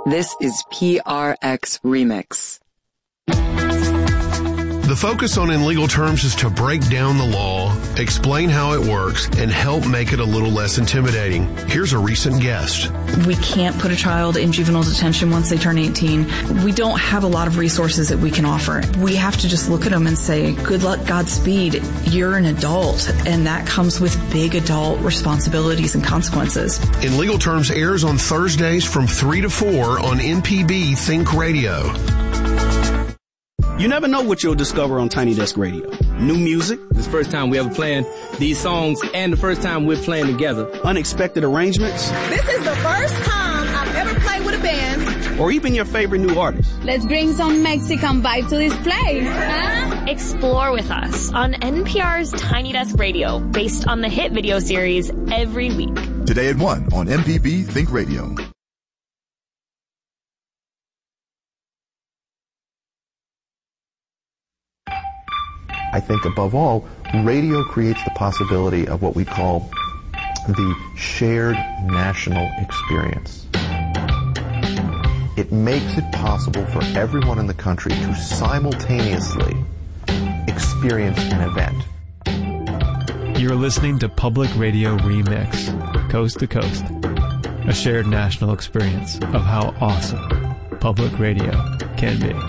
This is PRX Remix. The focus on In Legal Terms is to break down the law, explain how it works, and help make it a little less intimidating. Here's a recent guest. We can't put a child in juvenile detention once they turn 18. We don't have a lot of resources that we can offer. We have to just look at them and say, good luck, Godspeed. You're an adult, and that comes with big adult responsibilities and consequences. In Legal Terms airs on Thursdays from 3 to 4 on MPB Think Radio. You never know what you'll discover on Tiny Desk Radio. New music. This is the first time we ever playing these songs and the first time we're playing together. Unexpected arrangements. This is the first time I've ever played with a band. Or even your favorite new artist. Let's bring some Mexican vibe to this place. Huh? Explore with us on NPR's Tiny Desk Radio, based on the hit video series Every Week. Today at 1 on MPB Think Radio. I think above all, radio creates the possibility of what we call the shared national experience. It makes it possible for everyone in the country to simultaneously experience an event. You're listening to Public Radio Remix, Coast to Coast, a shared national experience of how awesome public radio can be.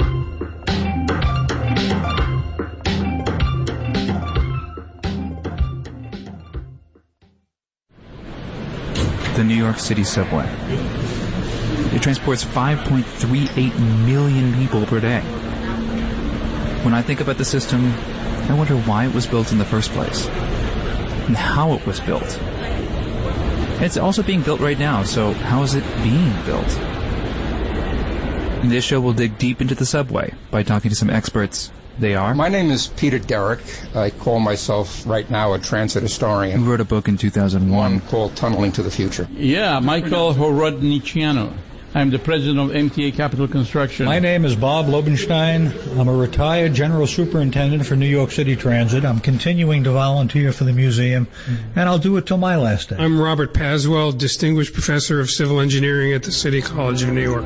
The New York City subway. It transports 5.38 million people per day. When I think about the system, I wonder why it was built in the first place and how it was built. It's also being built right now, so how is it being built? In this show, we'll dig deep into the subway by talking to some experts. They are? My name is Peter Derrick. I call myself right now a transit historian. Who wrote a book in 2001. One called Tunneling to the Future. Yeah, Michael Horodniciano. I'm the president of MTA Capital Construction. My name is Bob Lobenstein. I'm a retired general superintendent for New York City Transit. I'm continuing to volunteer for the museum, and I'll do it till my last day. I'm Robert Paswell, distinguished professor of civil engineering at the City College of New York.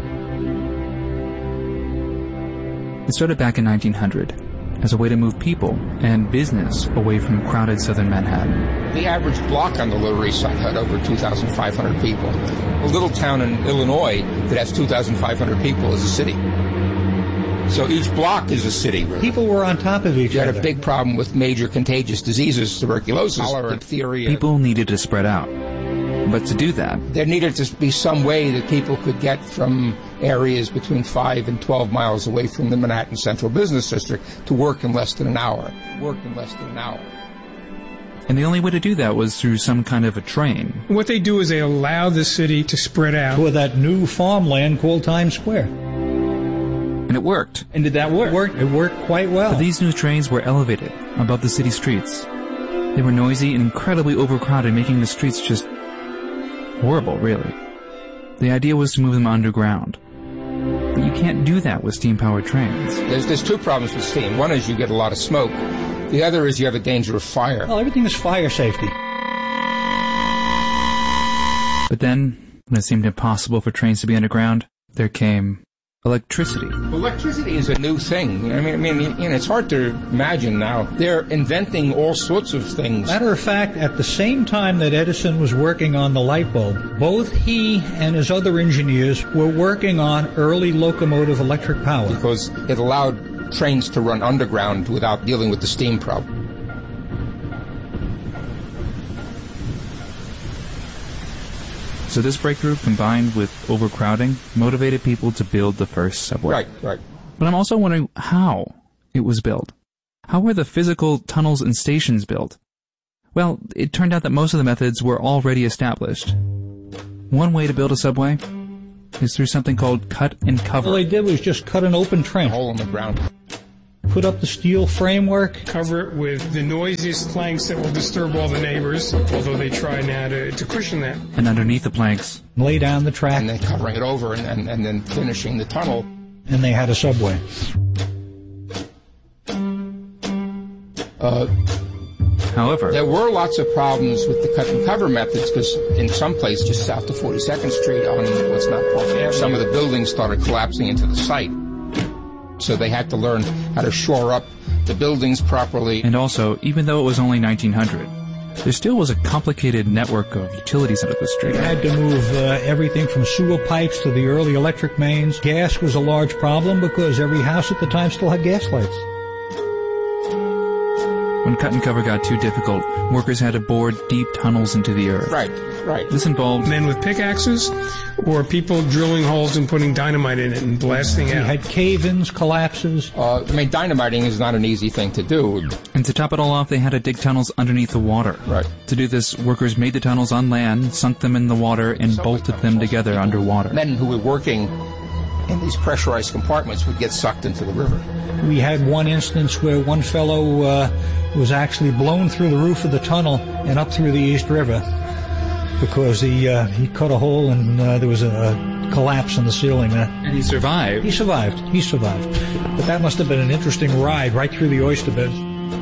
It started back in 1900 as a way to move people and business away from crowded southern Manhattan. The average block on the Lower East Side had over 2,500 people. A little town in Illinois that has 2,500 people is a city. So each block is a city, really. People were on top of each other. You had a big problem with major contagious diseases, tuberculosis, diphtheria. People needed to spread out. But to do that, there needed to be some way that people could get from areas between 5 and 12 miles away from the Manhattan Central Business District to work in less than an hour. And the only way to do that was through some kind of a train. What they do is they allow the city to spread out. With that new farmland called Times Square. And it worked. And did that work? It worked quite well. But these new trains were elevated above the city streets. They were noisy and incredibly overcrowded, making the streets just horrible, really. The idea was to move them underground. But you can't do that with steam-powered trains. There's two problems with steam. One is you get a lot of smoke. The other is you have a danger of fire. Well, everything is fire safety. But then, when it seemed impossible for trains to be underground, there came electricity. Electricity is a new thing. I mean, it's hard to imagine now. They're inventing all sorts of things. Matter of fact, at the same time that Edison was working on the light bulb, both he and his other engineers were working on early locomotive electric power. Because it allowed trains to run underground without dealing with the steam problem. So this breakthrough, combined with overcrowding, motivated people to build the first subway. Right. But I'm also wondering how it was built. How were the physical tunnels and stations built? Well, it turned out that most of the methods were already established. One way to build a subway is through something called cut and cover. All they did was just cut an open trench. A hole in the ground. Put up the steel framework. Cover it with the noisiest planks that will disturb all the neighbors, although they try now to cushion that. And underneath the planks, lay down the track. And then covering it over and then finishing the tunnel. And they had a subway. However, there were lots of problems with the cut and cover methods because in some places just south of 42nd Street on what's now Park Avenue, some of the buildings started collapsing into the site. So they had to learn how to shore up the buildings properly. And also, even though it was only 1900, there still was a complicated network of utilities under the street. They had to move everything from sewer pipes to the early electric mains. Gas was a large problem because every house at the time still had gas lights. When cut and cover got too difficult, workers had to bore deep tunnels into the earth. Right. This involved men with pickaxes or people drilling holes and putting dynamite in it and blasting out. You had cave-ins, collapses. Dynamiting is not an easy thing to do. And to top it all off, they had to dig tunnels underneath the water. Right. To do this, workers made the tunnels on land, sunk them in the water, and bolted them together underwater. Men who were working in these pressurized compartments would get sucked into the river. We had one instance where one fellow was actually blown through the roof of the tunnel and up through the East River because he cut a hole and there was a collapse in the ceiling there. And he survived. He survived. But that must have been an interesting ride right through the oyster beds.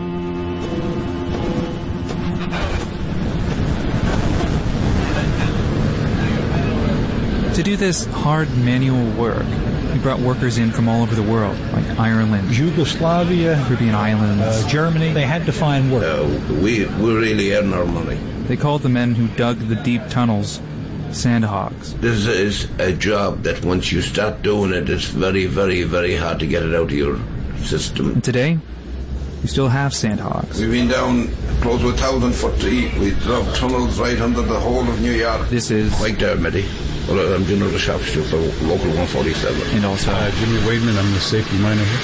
To do this hard manual work, we brought workers in from all over the world, like Ireland, Yugoslavia, Caribbean islands, Germany. They had to find work. We really earn our money. They called the men who dug the deep tunnels sandhogs. This is a job that once you start doing it, it's very, very, very hard to get it out of your system. And today, we still have sandhogs. We've been down close to 1,000 foot deep. We dug tunnels right under the whole of New York. This is Mike Dermody. Well, I'm General Shopster for Local 147. And also Jimmy Wademan, I'm the safety miner here.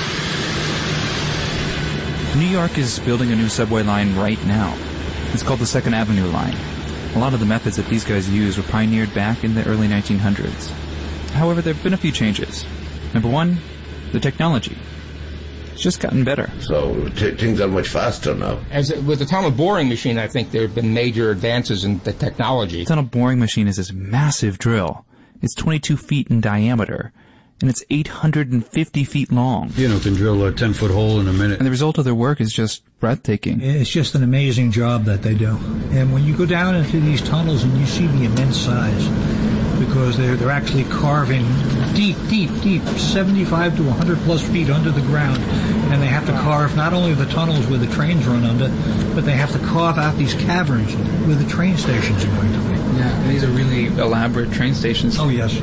New York is building a new subway line right now. It's called the Second Avenue line. A lot of the methods that these guys used were pioneered back in the early 1900s. However, there have been a few changes. Number one, the technology. It's just gotten better. So things are much faster now. With the tunnel boring machine, I think there have been major advances in the technology. The tunnel boring machine is this massive drill. It's 22 feet in diameter, and it's 850 feet long. Can drill a 10-foot hole in a minute. And the result of their work is just breathtaking. It's just an amazing job that they do. And when you go down into these tunnels and you see the immense size, because they're actually carving deep, 75 to 100 plus feet under the ground. And they have to carve not only the tunnels where the trains run under, but they have to carve out these caverns where the train stations are going to be. Yeah, and these are really elaborate train stations. Oh, yes.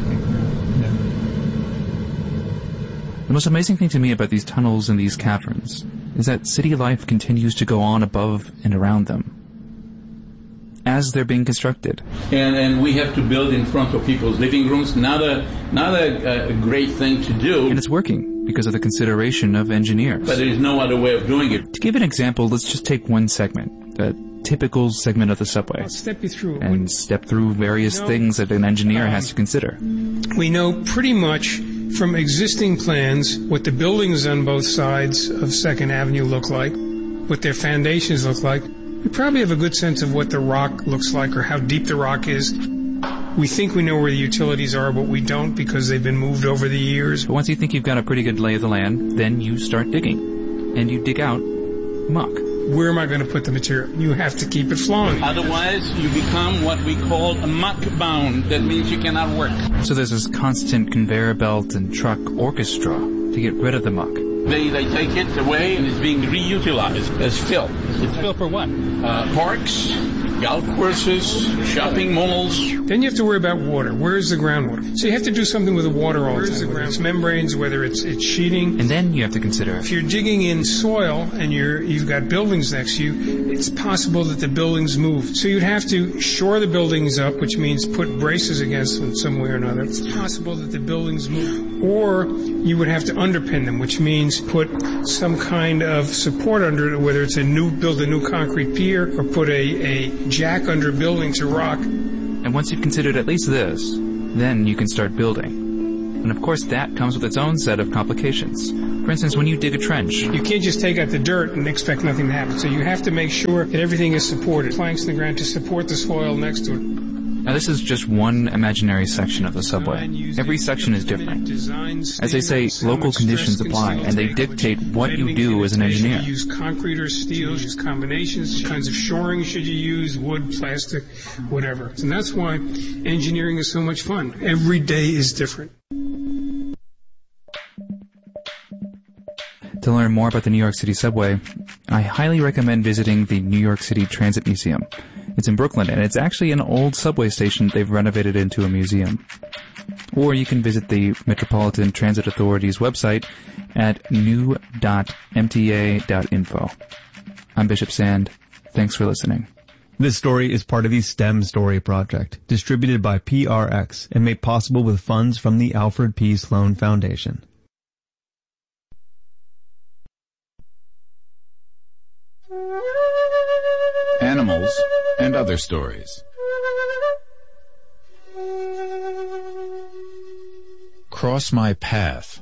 The most amazing thing to me about these tunnels and these caverns is that city life continues to go on above and around them as they're being constructed. And we have to build in front of people's living rooms. Not a great thing to do. And it's working because of the consideration of engineers. But there is no other way of doing it. To give an example, let's just take one segment, a typical segment of the subway. I'll step you through. And step through various things that an engineer has to consider. We know pretty much from existing plans what the buildings on both sides of 2nd Avenue look like, what their foundations look like. We probably have a good sense of what the rock looks like or how deep the rock is. We think we know where the utilities are, but we don't because they've been moved over the years. But once you think you've got a pretty good lay of the land, then you start digging. And you dig out muck. Where am I going to put the material? You have to keep it flowing. Otherwise, you become what we call a muck bound. That means you cannot work. So there's this constant conveyor belt and truck orchestra to get rid of the muck. They take it away and it's being reutilized as fill. It's fill for what? Parks, golf courses, shopping malls. Then you have to worry about water. Where's the groundwater? So you have to do something with the water all the time. Whether it's membranes, whether it's sheeting. And then you have to consider, if you're digging in soil and you've got buildings next to you, it's possible that the buildings move. So you'd have to shore the buildings up, which means put braces against them some way or another. It's possible that the buildings move. Or you would have to underpin them, which means put some kind of support under it, whether it's build a new concrete pier or put a jack under a building to rock. And once you've considered at least this, then you can start building. And of course that comes with its own set of complications. For instance, when you dig a trench, you can't just take out the dirt and expect nothing to happen. So you have to make sure that everything is supported. Planks in the ground to support the soil next to it. Now this is just one imaginary section of the subway. Every section is different. As they say, local conditions apply, and they dictate what you do as an engineer. Use concrete or steel, use combinations, kinds of shoring should you use, wood, plastic, whatever. And that's why engineering is so much fun. Every day is different. To learn more about the New York City subway, I highly recommend visiting the New York City Transit Museum. It's in Brooklyn, and it's actually an old subway station they've renovated into a museum. Or you can visit the Metropolitan Transit Authority's website at new.mta.info. I'm Bishop Sand. Thanks for listening. This story is part of the STEM Story Project, distributed by PRX and made possible with funds from the Alfred P. Sloan Foundation. Animals and other stories. Cross my path.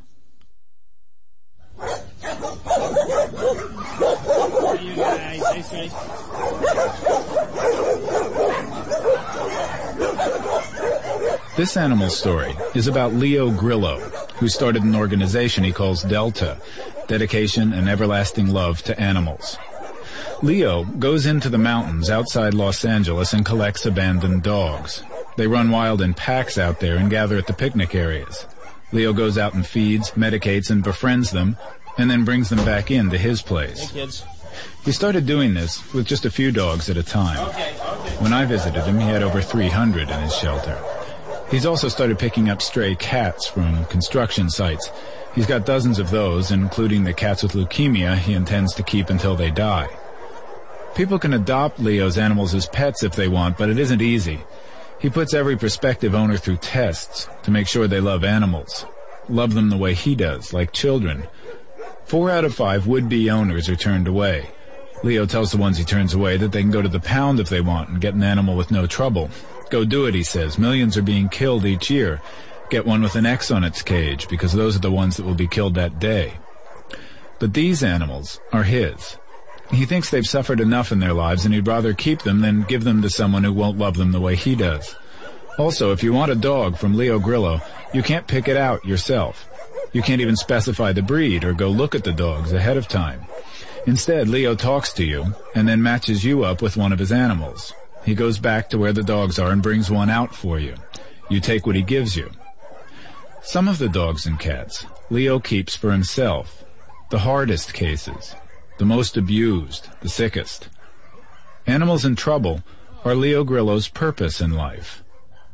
This animal story is about Leo Grillo, who started an organization he calls Delta, Dedication and Everlasting Love to Animals. Leo goes into the mountains outside Los Angeles and collects abandoned dogs. They run wild in packs out there and gather at the picnic areas. Leo goes out and feeds, medicates, and befriends them, and then brings them back in to his place. Hey, kids. He started doing this with just a few dogs at a time. When I visited him, he had over 300 in his shelter. He's also started picking up stray cats from construction sites. He's got dozens of those, including the cats with leukemia he intends to keep until they die. People can adopt Leo's animals as pets if they want, but it isn't easy. He puts every prospective owner through tests to make sure they love animals. Love them the way he does, like children. 4 out of 5 would-be owners are turned away. Leo tells the ones he turns away that they can go to the pound if they want and get an animal with no trouble. Go do it, he says. Millions are being killed each year. Get one with an X on its cage, because those are the ones that will be killed that day. But these animals are his. He thinks they've suffered enough in their lives, and he'd rather keep them than give them to someone who won't love them the way he does. Also, if you want a dog from Leo Grillo, you can't pick it out yourself. You can't even specify the breed or go look at the dogs ahead of time. Instead, Leo talks to you and then matches you up with one of his animals. He goes back to where the dogs are and brings one out for you. You take what he gives you. Some of the dogs and cats Leo keeps for himself. The hardest cases. The most abused, the sickest. Animals in trouble are Leo Grillo's purpose in life.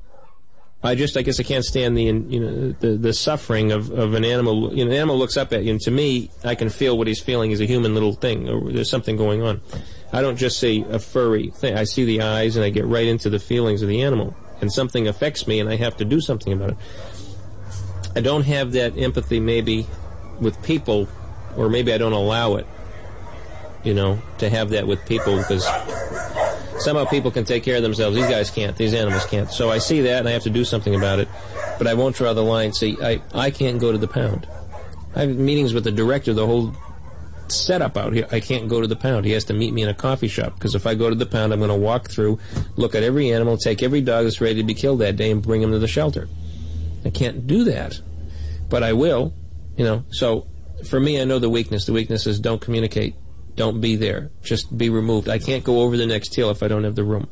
I guess I can't stand the suffering of an animal. An animal looks up at you, and to me, I can feel what he's feeling is a human little thing, or there's something going on. I don't just see a furry thing. I see the eyes, and I get right into the feelings of the animal, and something affects me, and I have to do something about it. I don't have that empathy maybe with people, or maybe I don't allow it. To have that with people, because somehow people can take care of themselves. These guys can't. These animals can't. So I see that, and I have to do something about it. But I won't draw the line. See, I can't go to the pound. I have meetings with the director, the whole setup out here. I can't go to the pound. He has to meet me in a coffee shop, because if I go to the pound, I'm going to walk through, look at every animal, take every dog that's ready to be killed that day, and bring them to the shelter. I can't do that. But I will, So for me, I know the weakness. The weakness is don't communicate. Don't be there. Just be removed. I can't go over the next hill if I don't have the room.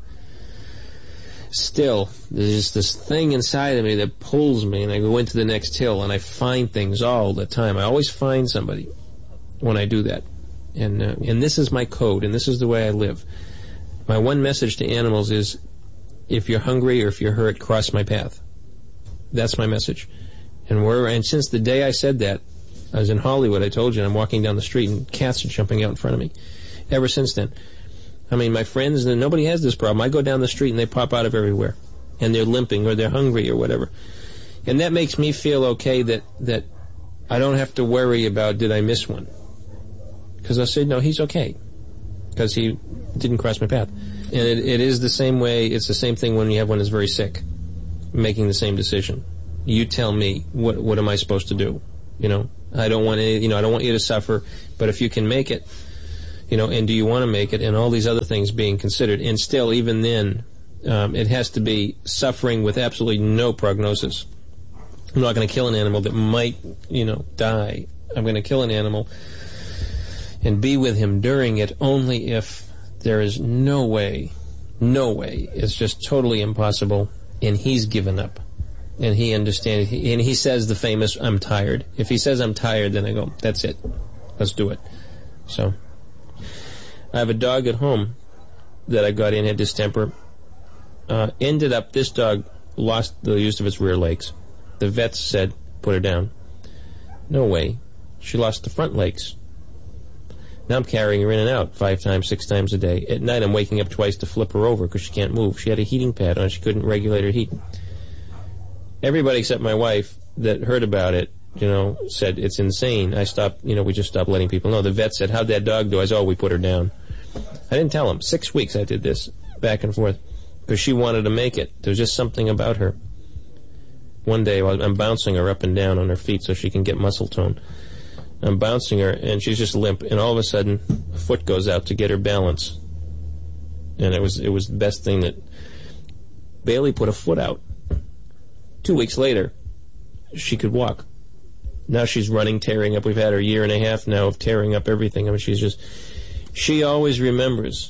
Still, there's this thing inside of me that pulls me, and I go into the next hill, and I find things all the time. I always find somebody when I do that. And this is my code, and this is the way I live. My one message to animals is, if you're hungry or if you're hurt, cross my path. That's my message. And since the day I said that, I was in Hollywood, I told you, and I'm walking down the street, and cats are jumping out in front of me. Ever since then. I mean, my friends, nobody has this problem. I go down the street, and they pop out of everywhere. And they're limping, or they're hungry, or whatever. And that makes me feel okay that I don't have to worry about, did I miss one? Because I said, no, he's okay. Because he didn't cross my path. And it is the same way, it's the same thing when you have one that's very sick. Making the same decision. You tell me, what am I supposed to do? I don't want I don't want you to suffer, but if you can make it, and do you want to make it, and all these other things being considered, and still, even then, It has to be suffering with absolutely no prognosis. I'm not going to kill an animal that might, die. I'm going to kill an animal and be with him during it only if there is no way, it's just totally impossible, and he's given up. And he understands, and he says the famous, I'm tired. If he says I'm tired, then I go, that's it. Let's do it. So, I have a dog at home that I got in, had distemper. Ended up, this dog lost the use of its rear legs. The vets said, put her down. No way. She lost the front legs. Now I'm carrying her in and out 5 times, 6 times a day. At night I'm waking up twice to flip her over because she can't move. She had a heating pad on. She couldn't regulate her heat. Everybody except my wife that heard about it, said it's insane. I stopped, we just stopped letting people know. The vet said, how'd that dog do? I said, we put her down. I didn't tell him. 6 weeks I did this, back and forth, because she wanted to make it. There was just something about her. One day I'm bouncing her up and down on her feet so she can get muscle tone. I'm bouncing her, and she's just limp, and all of a sudden, a foot goes out to get her balance. And it was the best thing that Bailey put a foot out. 2 weeks later, she could walk. Now she's running, tearing up. We've had her 1.5 years now of tearing up everything. I mean, she always remembers,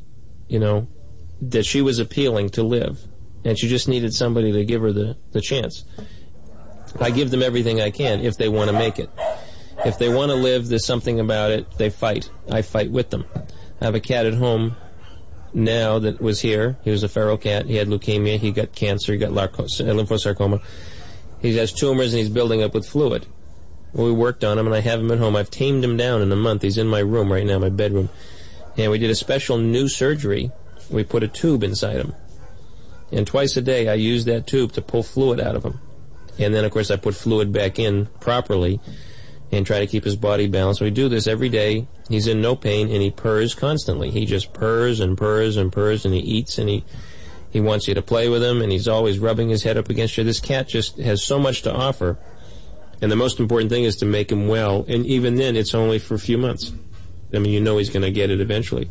that she was appealing to live, and she just needed somebody to give her the chance. I give them everything I can if they want to make it. If they want to live, there's something about it, they fight. I fight with them. I have a cat at home now that was here. He was a feral cat. He had leukemia. He got cancer. He got lymphosarcoma. He has tumors, and he's building up with fluid. Well, we worked on him, and I have him at home. I've tamed him down in a month. He's in my room right now, my bedroom. And we did a special new surgery. We put a tube inside him. And twice a day, I use that tube to pull fluid out of him. And then, of course, I put fluid back in properly and try to keep his body balanced. We do this every day. He's in no pain, and he purrs constantly. He just purrs and purrs and purrs, and he eats, and he wants you to play with him, and he's always rubbing his head up against you. This cat just has so much to offer, and the most important thing is to make him well, and even then, it's only for a few months. I mean, he's going to get it eventually.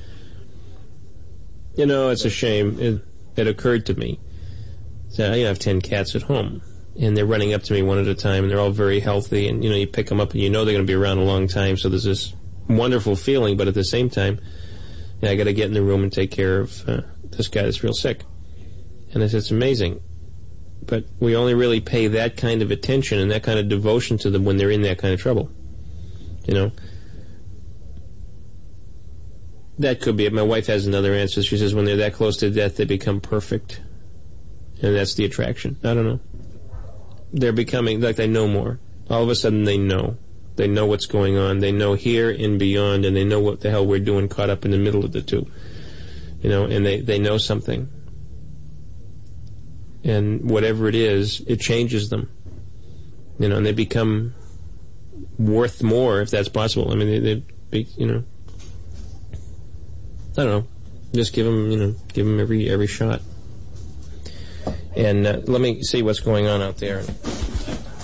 It's a shame. It occurred to me that I have 10 cats at home, and they're running up to me one at a time, and they're all very healthy, and you pick them up, and they're going to be around a long time, so there's this wonderful feeling, but at the same time, I got to get in the room and take care of this guy that's real sick. And it's amazing, but we only really pay that kind of attention and that kind of devotion to them when they're in that kind of trouble. That could be it. My wife has another answer. She says when they're that close to death, they become perfect, and that's the attraction. I don't know. They're becoming, like, they know more. All of a sudden they know. They know what's going on. They know here and beyond, and they know what the hell we're doing caught up in the middle of the two. And they know something. And whatever it is, it changes them. And they become worth more, if that's possible. I mean, I don't know. Just give them every shot. And let me see what's going on out there.